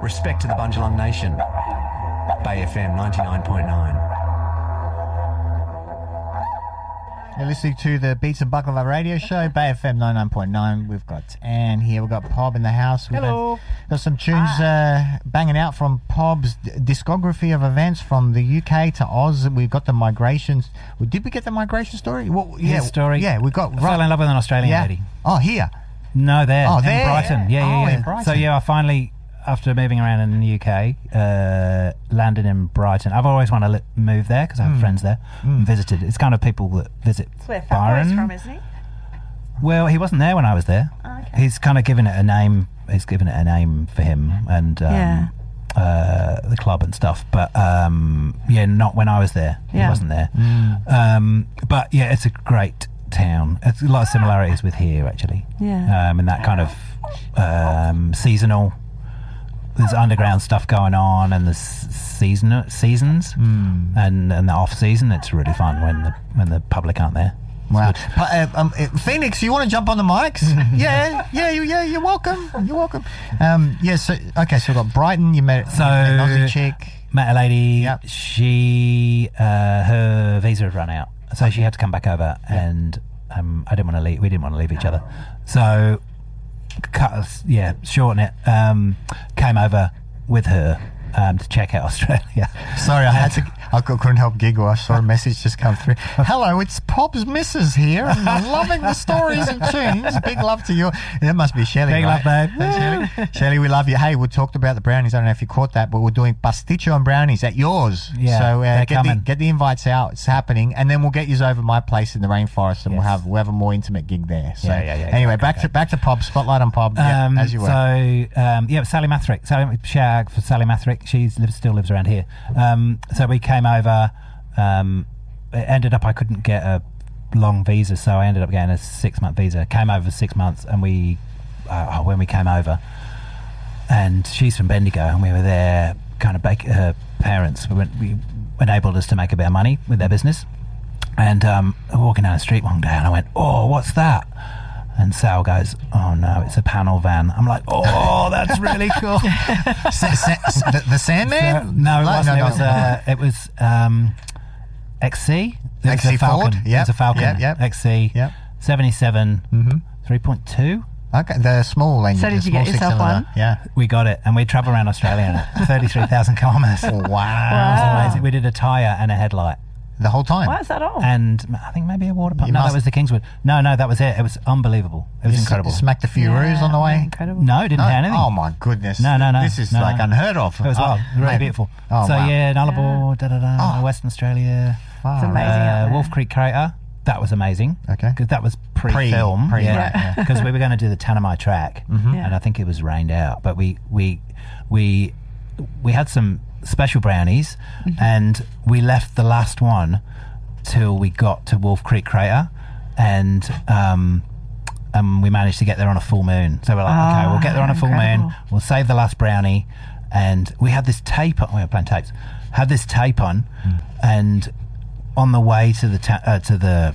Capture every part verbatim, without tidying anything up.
Respect to the Bundjalung Nation. Bay F M ninety-nine point nine. You're listening to the Beats and Baklava radio show, Bay F M ninety-nine point nine. We've got Anne here. We've got Pob in the house. We've Hello. Got, got some tunes uh, banging out from Pob's d- discography of events from the U K to Oz. We've got the migrations. Well, did we get the migration story? Well, yeah, His story. Yeah, we've got... I fell in love with an Australian yeah. lady. Oh, here. No, there. Oh, in there. Brighton. Yeah, yeah, Oh, yeah. in Brighton. So, yeah, I finally, after moving around in the U K, uh, landed in Brighton. I've always wanted to li- move there because I have Mm. friends there Mm. and visited. It's kind of people that visit That's where Fat Byron. Boy's from, isn't he? Well, he wasn't there when I was there. Oh, okay. He's kind of given it a name. He's given it a name for him and um, Yeah. uh, the club and stuff. But um, yeah, not when I was there. He Yeah. wasn't there. Mm. Um, but yeah, it's a great town. It's a lot of similarities with here, actually. Yeah. Um, and that kind of um, seasonal. There's underground stuff going on, and there's season seasons, Mm. and and the off season. It's really fun when the when the public aren't there. Wow. Pa- uh, um, uh, Phoenix, you want to jump on the mics? yeah, yeah, you, yeah, you're welcome. You're welcome. Um, yeah, so, okay, so we've got Brighton, you met, So- you met an Aussie chick. Met a lady. Yep. She uh, her visa had run out, so she had to come back over, and um, I didn't want to leave. We didn't want to leave each other, so cut us. Yeah, shorten it. Um, came over with her um, to check out Australia. Sorry, I had to. I cou- couldn't help giggle. I saw a message just come through. Hello, it's Pob's Missus here. And I'm loving the stories and tunes. Big love to you. That must be Shelley, Big right? love, babe. Hey, Shelley. Shelley, we love you. Hey, we talked about the brownies. I don't know if you caught that, but we're doing pasticcio and brownies at yours. Yeah, so uh, they're get the, coming. get the invites out. It's happening, and then we'll get you over my place in the rainforest, and we'll Yes. have we'll have a more intimate gig there. So Yeah, yeah, yeah, anyway, yeah, back okay. to back to Pob. Spotlight on Pob. Yeah, Um, as you were. So um, yeah, Sally Mathrick. Sally Shag for Sally Mathrick. She lives, still lives around here. Um, so we came over. Um, it ended up I couldn't get a long visa, so I ended up getting a six month visa. Came over for six months, and we uh, when we came over, and she's from Bendigo, and we were there. Kind of bake, her parents we, went, we enabled us to make a bit of money with their business, and um, walking down the street one day, and I went, "Oh, what's that?" And Sal goes, "Oh no, it's a panel van." I'm like, "Oh, that's really cool." Sa- sa- the, the Sandman? So- no, it Like- wasn't. no, it was no. uh, it was um, X C. It was X C a Falcon. Ford? It Yep, was a Falcon. yep, yep. X C. Yep. seventy-seven. Mm-hmm. three point two. Okay, the small engine. So did the you get small yourself six-cylinder. one? Yeah. We got it, and we travel around Australia in it. thirty-three thousand kilometres. It Wow. was amazing. We did a tyre and a headlight, The whole time. Why is that all? and I think maybe a water pump. You No, must- that was the Kingswood. No, no, that was it. It was unbelievable. It was You s- incredible. Smacked a few Yeah, roos on the way. Incredible. No, didn't No? have anything. Oh my goodness. No, no, no. This is No, like no. unheard of. It was Oh, wild. Really mate. beautiful. Oh, so wow. yeah, Nullarbor, da da da, Oh. Western Australia. Wow. It's amazing. out Uh, there. Wolf Creek Crater. That was amazing. Okay. Because that was pre-film. Pre- pre- yeah. right, yeah. Because we were going to do the Tanami track, Mhm. Yeah. and I think it was rained out. But we we we we had some special brownies, and we left the last one till we got to Wolf Creek Crater, and um, and we managed to get there on a full moon. So we're like, Ah, okay, we'll get there on a full incredible. moon. We'll save the last brownie, and we had this tape on. We were playing tapes. Had this tape on, and on the way to the ta- uh, to the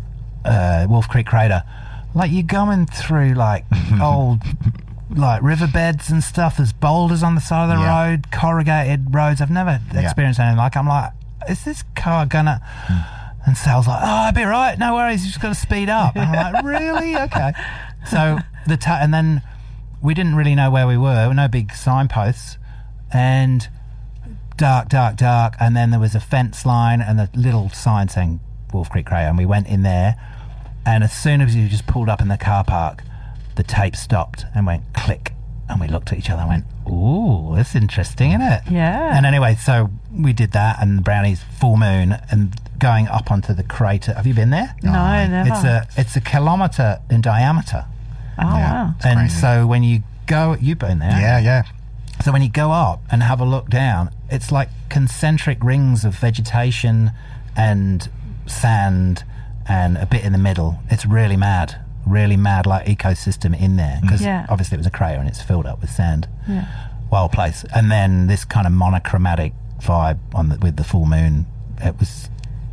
uh, Wolf Creek Crater, like you're going through like old like riverbeds and stuff. There's boulders on the side of the Yeah. road, corrugated roads. I've never Yeah. experienced anything like. I'm like, is this car gonna? And Sal's like, oh, I'll be right. No worries. You just got to speed up. And I'm like, really? Okay. So the ta- and then we didn't really know where we were. There were no big signposts, and dark, dark, dark. And then there was a fence line and a little sign saying Wolf Creek Crater. And we went in there, and as soon as you just pulled up in the car park, the tape stopped and went click. And we looked at each other and went, ooh, that's interesting, isn't it? Yeah. And anyway, so we did that, and Brownie's full moon and going up onto the crater. Have you been there? No, Oh, never. It's a it's a kilometre in diameter. Oh, Yeah. wow. It's and crazy. so when you go, you've been there. Yeah, yeah. So when you go up and have a look down, it's like concentric rings of vegetation and sand and a bit in the middle. It's really mad, really mad, like ecosystem in there, because Yeah. obviously it was a crater and it's filled up with sand. Yeah. Wild place. And then this kind of monochromatic vibe on the, with the full moon. It was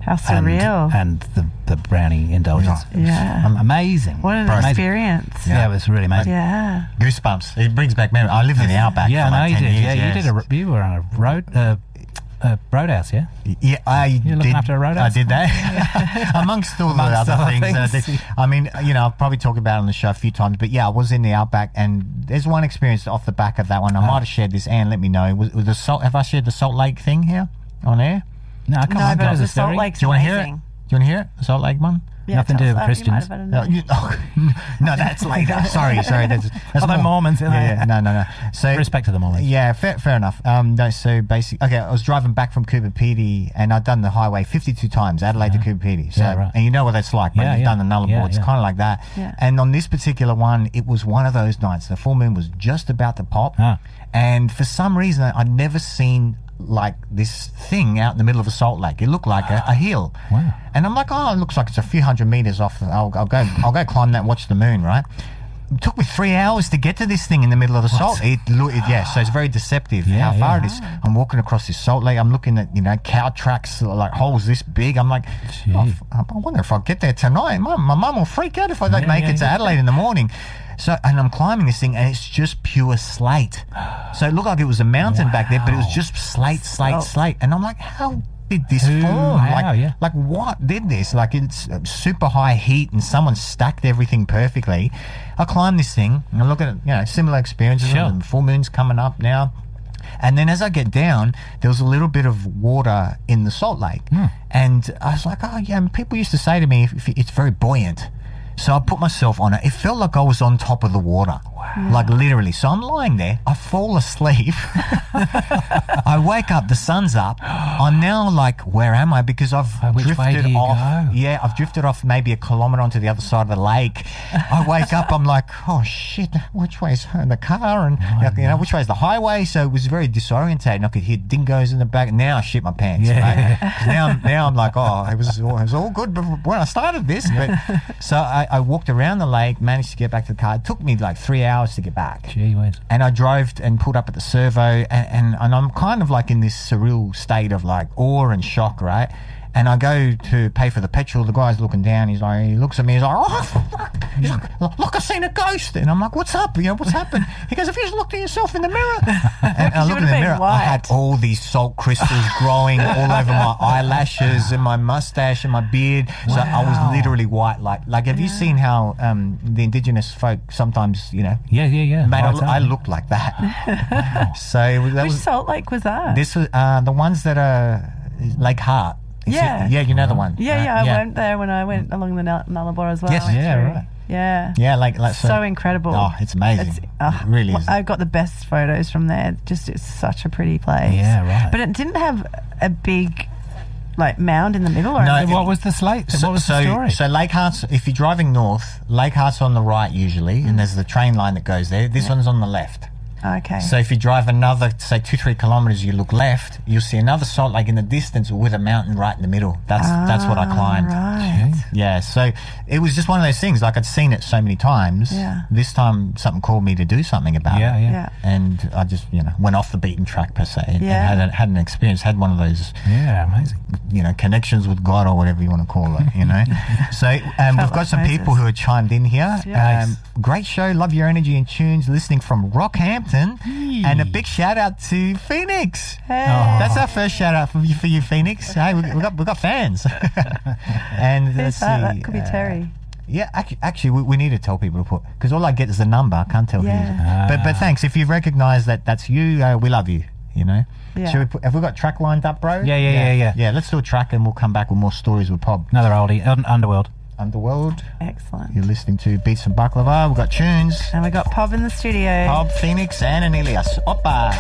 How and, surreal. and the, the brownie indulgence. Yeah. Um, amazing. What an Amazing. experience. Yeah, it was really amazing. Yeah. Goosebumps. It brings back memory. I lived in the outback Yeah, for no, like you ten did. years. Yeah, you yes. did. A, you were on a road, uh, a roadhouse. Yeah. Yeah, I You're did. looking after a roadhouse? I did that. Amongst all the Amongst other other things. uh, things. that- I mean, you know, I've probably talked about it on the show a few times, but yeah, I was in the outback, and there's one experience off the back of that one. I Oh. might have shared this. Anne, let me know. Was, was the salt? Have I shared the Salt Lake thing here on air? No, come No, on, but tell us a the Salt story. Lake's Do you want to hear it? amazing. Do you want to hear it? The Salt Lake one? Yeah, Nothing to tell do us with that. You might Christians. have had No, enough. you, oh, no, that's later. Sorry, sorry. That's, that's Oh, they're Mormons, aren't yeah, they? yeah, no, no, no. So Respect to the Mormons. Yeah, fair, fair enough. Um, no, so basically, okay, I was driving back from Cooper Pedy, and I'd done the highway fifty-two times, Adelaide to Cooper Pedy. So, Yeah, right. and you know what that's like when Yeah, you've yeah. done the Nullarbor. Yeah, It's yeah. kind of like that. Yeah. And on this particular one, it was one of those nights. The full moon was just about to pop, Ah. and for some reason, I'd never seen like this thing out in the middle of a salt lake. It looked like a, a hill. Wow. And I'm like, oh, it looks like it's a few hundred meters off. The, I'll, I'll go, I'll go climb that and watch the moon, right? It took me three hours to get to this thing in the middle of the salt. It, lo- it, yeah, so it's very deceptive Yeah, how far yeah. it is. I'm walking across this salt lake. I'm looking at, you know, cow tracks, like holes this big. I'm like, Gee. oh, f- I wonder if I'll get there tonight. My, my mum will freak out if I don't Yeah, make yeah, it to yeah. Adelaide in the morning. So, and I'm climbing this thing, and it's just pure slate. So it looked like it was a mountain back there, but it was Wow. just slate, slate, Oh. slate. And I'm like, how did this Who- form? how, Like, yeah. like what did this? Like it's uh, super high heat, and someone stacked everything perfectly. I climb this thing, and I look at it, you know, similar experiences. Sure. The full moon's coming up now. And then as I get down, there was a little bit of water in the salt lake. Hmm. And I was like, oh, yeah. And people used to say to me, if, if it's very buoyant. So I put myself on it. It felt like I was on top of the water. Wow. Like literally. So I'm lying there. I fall asleep. I wake up. The sun's up. I'm now like, where am I? Because I've Oh, which way drifted do you off. go? Yeah, I've drifted off maybe a kilometre onto the other side of the lake. I wake up. I'm like, oh, shit. Which way is the car? And, Oh, you know, which way is the highway? So it was very disorientating. I could hear dingoes in the back. Now I shit my pants. Yeah. Right? 'Cause Now, I'm- now I'm like, oh, it was, it was all good before- when I started this. But so I, I walked around the lake, managed to get back to the car. It took me like three hours to get back. Gee whiz. And I drove and pulled up at the servo, and, and, and I'm kind of like in this surreal state of like awe and shock, right? And I go to pay for the petrol. The guy's looking down. He's like, he looks at me. He's like, oh, fuck. He's like, look, I've seen a ghost. And I'm like, what's up? You know, what's happened? He goes, have you just looked at yourself in the mirror? And I You look in would've the been mirror. I had white. all these salt crystals growing all over my eyelashes and my mustache and my beard. So I Wow. was literally white. Like, like, have you seen how um, the indigenous folk sometimes, you know, Yeah, yeah, yeah. Mate, I, Lights I up. looked like that. So it was, that Which was Salt Lake was that? this was uh, the ones that are Lake Hart. Is it- Yeah. yeah, you know the one. yeah, right? yeah, I went there when I went along the Null- Nullarbor as well. Yes, I went yeah, through. right. Yeah. Yeah, like, like So incredible. Oh, it's amazing. It's, uh, it really is. I got the best photos from there. Just it's such a pretty place. Yeah, right. But it didn't have a big like mound in the middle or No, anything. What was the slate? So, what was so, the story? so Lake Hart's, if you're driving north, Lake Hart's on the right usually, and there's the train line that goes there. This one's on the left. Okay. So if you drive another, say, two, three kilometres, you look left, you'll see another salt lake in the distance with a mountain right in the middle. That's that's what I climbed. Right. Yeah, so it was just one of those things. Like I'd seen it so many times. Yeah. This time, something called me to do something about yeah, it. yeah, Yeah. And I just, you know, went off the beaten track per se, and, Yeah. and had, a, had an experience, had one of those, yeah. Amazing. you know, connections with God or whatever you want to call it. You know. So um, we've Felt got like some Moses. people who have chimed in here. Yes. Um, great show, love your energy and tunes. Listening from Rockhampton, and a big shout out to Phoenix. Hey. Oh. That's our first shout out for you, for you Phoenix. Hey, we, we got we got fans. And Who's let's that? see. That could be uh, Terry. Yeah, actually, actually we, we need to tell people to put, because all I get is the number. I can't tell Yeah. who. But but thanks if you recognise that that's you. Uh, we love you. You know. Yeah. Should we put, have we got track lined up, bro? Yeah, yeah, yeah, yeah. Yeah, let's do a track and we'll come back with more stories with Pob. Another oldie. Un- Underworld. Underworld. Excellent. You're listening to Beats and Baklava. We've got tunes. And we got Pob in the studio. Pob, Phoenix, and Anelias. Oppa.